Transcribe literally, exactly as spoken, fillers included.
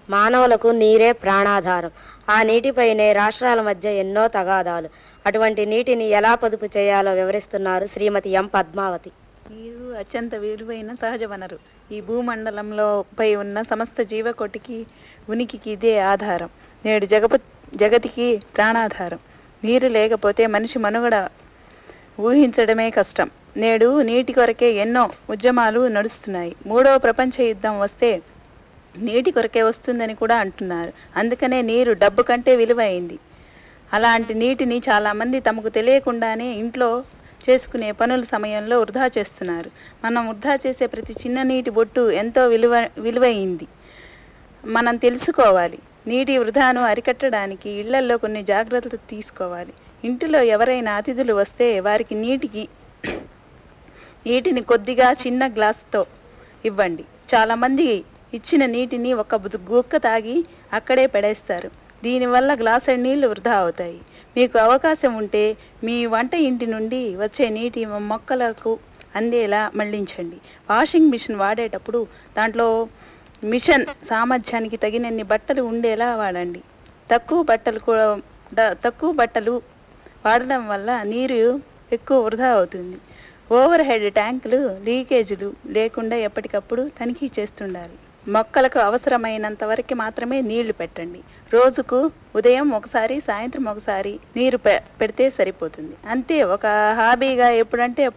మానవులకు నీరే ప్రాణాధారం. ఆ నీటిపైనే రాష్ట్రాల మధ్య ఎన్నో తగాదాలు. అటువంటి నీటిని ఎలా పొదుపు చేయాలో వివరిస్తున్నారు శ్రీమతి ఎం పద్మావతి. నీరు అత్యంత విలువైన సహజ వనరు. ఈ భూమండలంలో పై ఉన్న సమస్త జీవకోటికి ఉనికికి ఇదే ఆధారం. నేడు జగప జగతికి ప్రాణాధారం. నీరు లేకపోతే మనిషి మనుగడ ఊహించడమే కష్టం. నేడు నీటి కొరకే ఎన్నో ఉద్యమాలు నడుస్తున్నాయి. మూడవ ప్రపంచ యుద్ధం వస్తే నీటి కొరకే వస్తుందని కూడా అంటున్నారు. అందుకనే నీరు డబ్బు కంటే విలువైంది. అలాంటి నీటిని చాలామంది తమకు తెలియకుండానే ఇంట్లో చేసుకునే పనుల సమయంలో వృధా చేస్తున్నారు. మనం వృధా చేసే ప్రతి చిన్న నీటి బొట్టు ఎంతో విలువ విలువైంది మనం తెలుసుకోవాలి. నీటి వృధాను అరికట్టడానికి ఇళ్లల్లో కొన్ని జాగ్రత్తలు తీసుకోవాలి. ఇంటిలో ఎవరైనా అతిథులు వస్తే వారికి నీటికి నీటిని కొద్దిగా చిన్న గ్లాసుతో ఇవ్వండి. చాలామంది ఇచ్చిన నీటిని ఒక గుక్క తాగి అక్కడే పడేస్తారు. దీనివల్ల గ్లాసు నీళ్లు వృధా అవుతాయి. మీకు అవకాశం ఉంటే మీ వంట ఇంటి నుండి వచ్చే నీటి మొక్కలకు అందేలా మళ్లించండి. వాషింగ్ మిషన్ వాడేటప్పుడు దాంట్లో మిషన్ సామర్థ్యానికి తగినన్ని బట్టలు ఉండేలా వాడండి. తక్కువ బట్టలు కూడా తక్కువ బట్టలు వాడడం వల్ల నీరు ఎక్కువ వృధా అవుతుంది. ఓవర్ హెడ్ ట్యాంకులు లీకేజీలు లేకుండా ఎప్పటికప్పుడు తనిఖీ చేస్తుండాలి. మొక్కలకు అవసరమైనంత వరకు మాత్రమే నీళ్లు పెట్టండి. రోజుకు ఉదయం ఒకసారి, సాయంత్రం ఒకసారి నీరు పె పెడితే సరిపోతుంది. అంతే. ఒక హాబీగా ఎప్పుడంటే